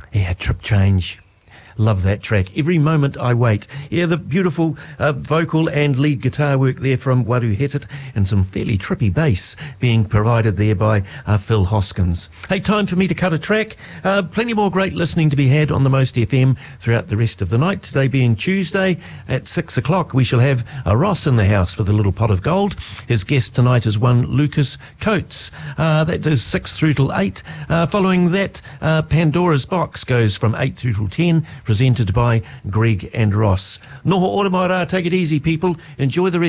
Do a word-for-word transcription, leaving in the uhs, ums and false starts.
Yeah, Trip Change. Love that track. Every Moment I Wait. Yeah, the beautiful uh, vocal and lead guitar work there from Waru Hettit, and some fairly trippy bass being provided there by uh, Phil Hoskins. Hey, time for me to cut a track. Uh, plenty more great listening to be had on the Most F M throughout the rest of the night. Today being Tuesday at six o'clock, we shall have a Ross in the house for the Little Pot of Gold. His guest tonight is one Lucas Coates. Uh, that is six through till eight. Uh, following that, uh, Pandora's Box goes from eight through till ten. Presented by Greg and Ross. Noho ora mai rā, take it easy, people. Enjoy the rest.